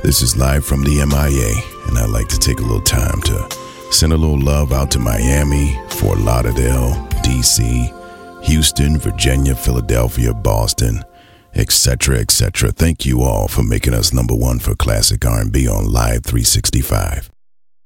This is live from the MIA, and I'd like to take a little time to send a little love out to Miami, Fort Lauderdale, DC, Houston, Virginia, Philadelphia, Boston, etc., etc. Thank you all for making us number one for classic R&B on Live 365.